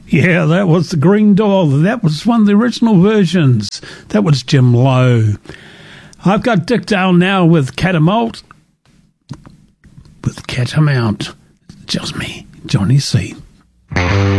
Yeah, that was the Green Door. That was one of the original versions. That was Jim Lowe. I've got Dick Dale now with Catamount. With Catamount. Just me, Johnny C.